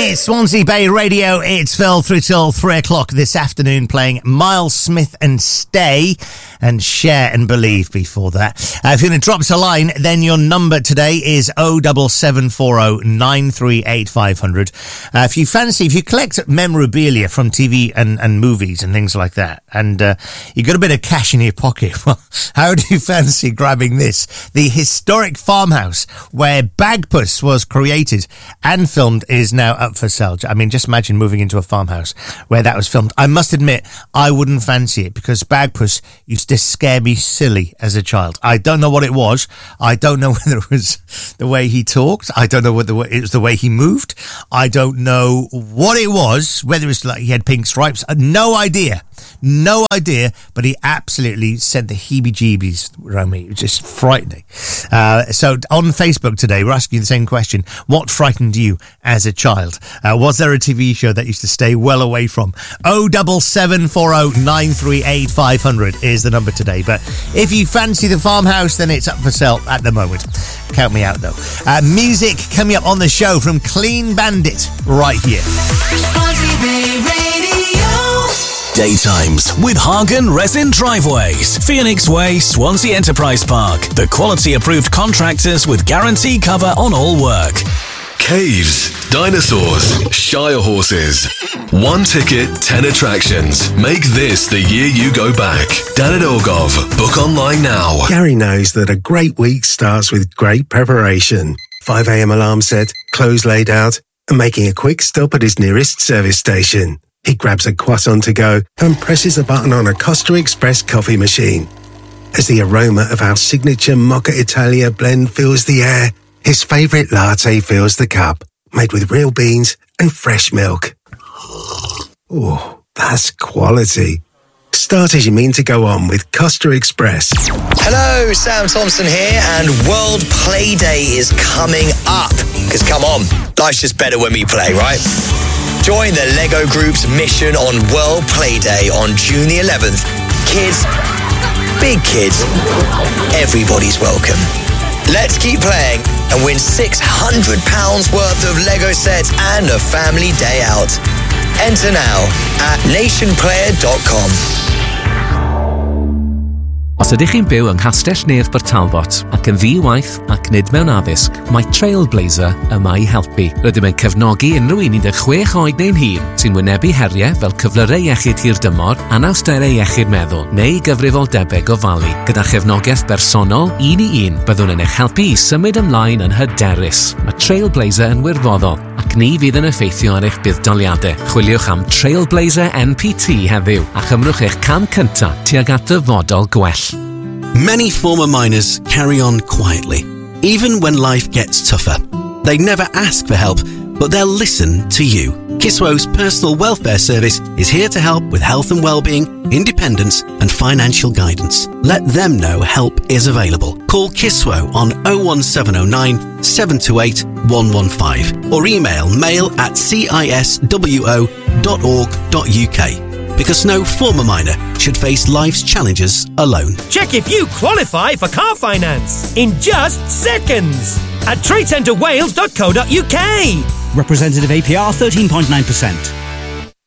It's Swansea Bay Radio. It's Phil through till 3 o'clock this afternoon, playing Miles Smith and Stay and Share and Believe before that. If you're going to drop us a line, then your number today is 07740 938 500. If you collect memorabilia from TV and movies and things like that, and you've got a bit of cash in your pocket, well, how do you fancy grabbing this? The historic farmhouse where Bagpuss was created and filmed is now up for sale. I mean, just imagine moving into a farmhouse where that was filmed. I must admit, I wouldn't fancy it because Bagpuss used to scare me silly as a child. I don't know what it was. I don't know whether it was the way he talked. I don't know whether it was the way he moved. I don't know what it was, whether it's like he had pink stripes. No idea, but he absolutely sent the heebie-jeebies around me. It was just frightening. So on Facebook today, we're asking you the same question. What frightened you as a child? Was there a TV show that used to stay well away from? 07740 938 500 is the number today. But if you fancy the farmhouse, then it's up for sale at the moment. Count me out, though. Music coming up on the show from Clean Bandit right here. Daytimes with Hagen Resin Driveways, Phoenix Way, Swansea Enterprise Park. The quality approved contractors with guarantee cover on all work. Caves, dinosaurs, Shire horses. 1 ticket, 10 attractions. Make this the year you go back. Dan@Orgov. Book online now. Gary knows that a great week starts with great preparation. 5 a.m. alarm set, clothes laid out, and making a quick stop at his nearest service station. He grabs a croissant to go and presses a button on a Costa Express coffee machine. As the aroma of our signature Mocha Italia blend fills the air, his favourite latte fills the cup, made with real beans and fresh milk. Oh, that's quality. Start as you mean to go on with Costa Express. Hello, Sam Thompson here, and World Play Day is coming up. Because come on, life's just better when we play, right? Join the Lego Group's mission on World Play Day on June the 11th. Kids, big kids, everybody's welcome. Let's keep playing and win £600 worth of Lego sets and a family day out. Enter now at nationplayer.com. Os ydych chi'n byw yng Nghastell Nedd Portalbot ac yn ddi-waith ac nid mewn addysg, mae Trailblazer yma i helpu. Rydym yn cefnogi unrhyw 16 oed neu'n hŷn sy'n wynebu heriau fel cyflyrau iechyd hirdymor, anawsterau iechyd meddwl neu gyfrifoldebau gofalu. Gyda chefnogaeth bersonol 1-i-1, byddwn yn eich helpu i symud ymlaen yn hyderus. Mae Trailblazer yn wirfoddol ac ni fydd yn effeithio ar eich buddsoddiadau. Chwiliwch am Trailblazer NPT heddiw a chymrwch eich cam cyntaf tuag at dyfodol gwell. Many former miners carry on quietly, even when life gets tougher. They never ask for help, but they'll listen to you. Kiswo's personal welfare service is here to help with health and well-being, independence and financial guidance. Let them know help is available. Call Kiswo on 01709 728 115 or email mail@ciswo.org.uk. Because no former miner should face life's challenges alone. Check if you qualify for car finance in just seconds at tradecentrewales.co.uk. Representative APR 13.9%.